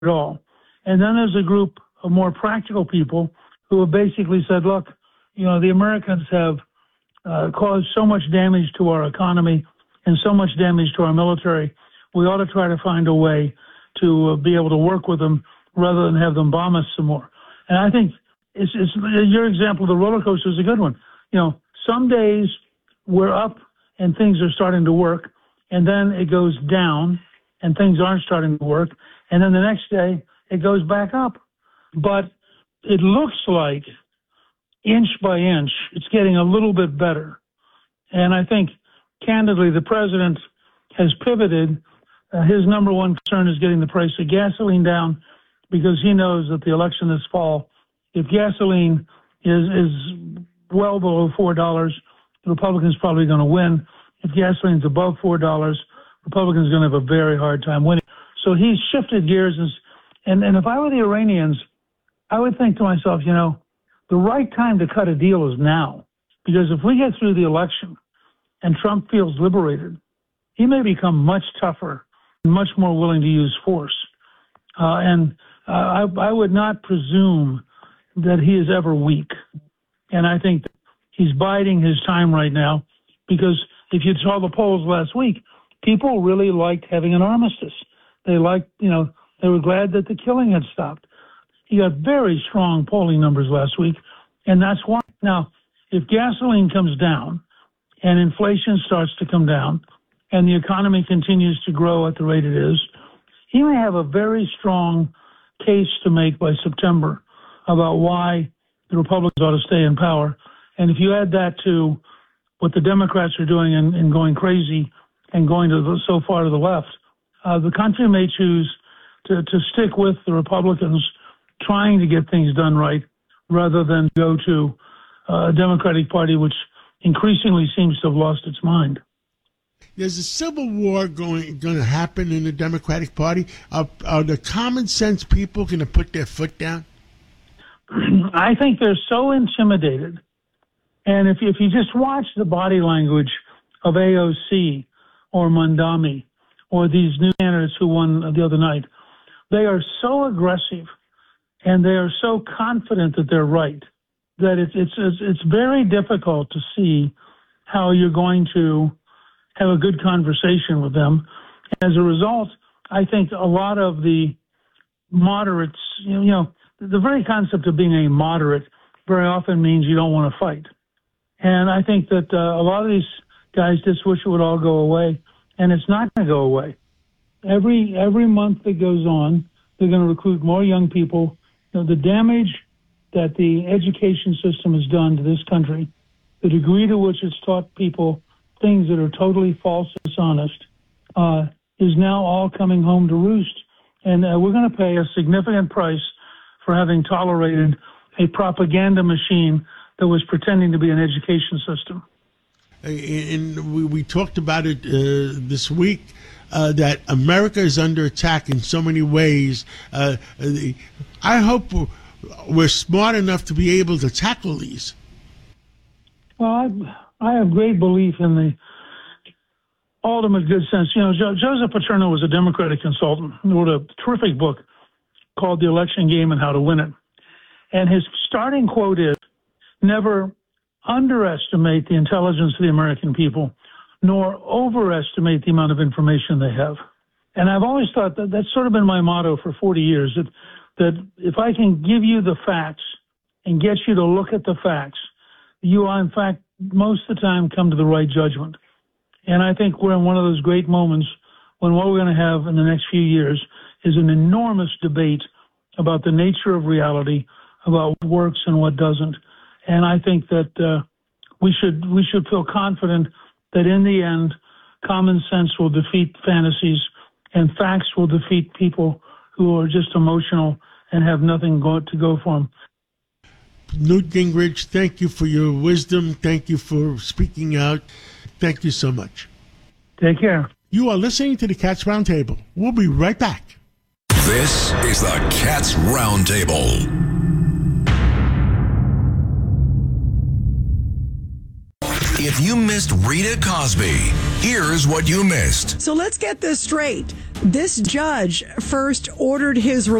at all. And then there's a group of more practical people who have basically said, look, the Americans have caused so much damage to our economy and so much damage to our military. We ought to try to find a way to be able to work with them rather than have them bomb us some more. And I think it's your example of the roller coaster is a good one. Some days we're up and things are starting to work, and then it goes down and things aren't starting to work, and then the next day it goes back up. But it looks like inch by inch it's getting a little bit better. And I think, candidly, the president has pivoted. His number one concern is getting the price of gasoline down, because he knows that the election this fall, if gasoline is well below $4, the Republicans probably going to win. If gasoline's above $4, Republicans are going to have a very hard time winning. So he's shifted gears. And if I were the Iranians, I would think to myself, the right time to cut a deal is now. Because if we get through the election and Trump feels liberated, he may become much tougher and much more willing to use force. I would not presume that he is ever weak. And I think he's biding his time right now, because if you saw the polls last week, people really liked having an armistice. They liked, they were glad that the killing had stopped. He got very strong polling numbers last week, and that's why. Now, if gasoline comes down and inflation starts to come down and the economy continues to grow at the rate it is, he may have a very strong case to make by September about why the Republicans ought to stay in power. And if you add that to what the Democrats are doing and going crazy and going so far to the left, the country may choose to stick with the Republicans trying to get things done right, rather than go to a Democratic Party which increasingly seems to have lost its mind. There's a civil war going to happen in the Democratic Party. Are the common sense people going to put their foot down? I think they're so intimidated. And if you just watch the body language of AOC or Mondami or these new candidates who won the other night, they are so aggressive and they are so confident that they're right that it's very difficult to see how you're going to have a good conversation with them. As a result, I think a lot of the moderates, the very concept of being a moderate very often means you don't want to fight. And I think that a lot of these guys just wish it would all go away, and it's not going to go away. Every month that goes on, they're going to recruit more young people. The damage that the education system has done to this country, the degree to which it's taught people things that are totally false and dishonest, is now all coming home to roost. And we're going to pay a significant price for having tolerated a propaganda machine that was pretending to be an education system. And we talked about it this week, that America is under attack in so many ways. I hope we're smart enough to be able to tackle these. Well, I have great belief in the ultimate good sense. Joseph Paterno was a Democratic consultant who wrote a terrific book called The Election Game and How to Win It. And his starting quote is, never underestimate the intelligence of the American people, nor overestimate the amount of information they have. And I've always thought that that's sort of been my motto for 40 years, that if I can give you the facts and get you to look at the facts, you will, in fact, most of the time come to the right judgment. And I think we're in one of those great moments when what we're going to have in the next few years is an enormous debate about the nature of reality, about what works and what doesn't. And I think that we should feel confident that in the end, common sense will defeat fantasies and facts will defeat people who are just emotional and have nothing to go for them. Newt Gingrich, thank you for your wisdom. Thank you for speaking out. Thank you so much. Take care. You are listening to the Cats Roundtable. We'll be right back. This is the Cats Roundtable. If you missed Rita Cosby, here's what you missed. So let's get this straight. This judge first ordered his